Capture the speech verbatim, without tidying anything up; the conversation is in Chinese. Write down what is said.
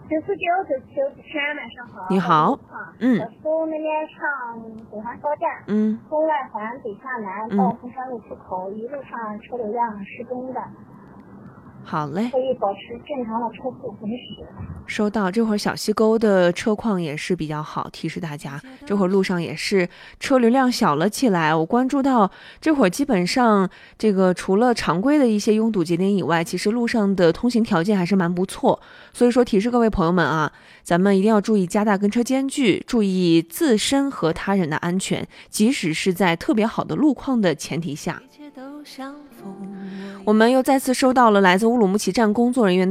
九四九九九主持人晚上好。 你好。嗯。 小苏那边上北环高架， 嗯， 从外环北下南到凤山路出口，一路上车流量适中的。 好嘞， 可以保持正常的车速行驶。 收到。这会儿小西沟的车况也是比较好，提示大家，这会儿路上也是车流量小了起来。我关注到这会儿基本上这个除了常规的一些拥堵节点以外，其实路上的通行条件还是蛮不错。所以说提示各位朋友们啊，咱们一定要注意加大跟车间距，注意自身和他人的安全，即使是在特别好的路况的前提下。我们又再次收到了来自乌鲁木齐站工作人员的